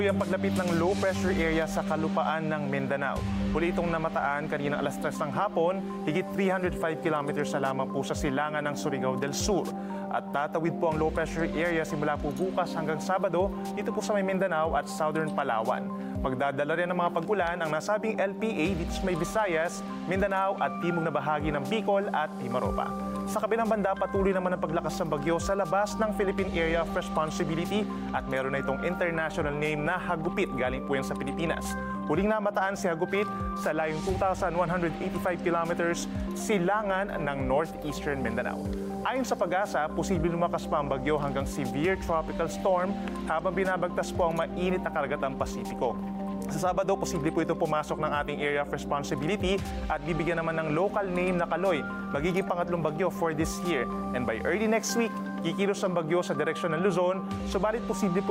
Ang paglapit ng low pressure area sa kalupaan ng Mindanao. Huli itong namataan kaninang alas 3 ng hapon, higit 305 kilometers na lamang po sa silangan ng Surigao del Sur. At tatawid po ang low pressure area simula po bukas hanggang Sabado dito po sa may Mindanao at Southern Palawan. Magdadala rin ng mga pag-ulan ang nasabing LPA dito sa may Visayas, Mindanao at timog na bahagi ng Bicol at Mimaropa. Sa kabilang banda, patuloy naman ang paglakas ng bagyo sa labas ng Philippine Area of Responsibility at meron na itong international name na Hagupit galing po yan sa Pilipinas. Huling namataan si Hagupit sa layong 2,185 kilometers silangan ng northeastern Mindanao. Ayon sa Pag-asa, posible lumakas pa ang bagyo hanggang severe tropical storm habang binabagtas po ang mainit na karagatang Pasipiko. Sa Sabado, posible po ito pumasok ng ating area of responsibility at bibigyan naman ng local name na Kaloy, magiging pangatlong bagyo for this year. And by early next week, kikilos ang bagyo sa direksyon ng Luzon, subalit posible po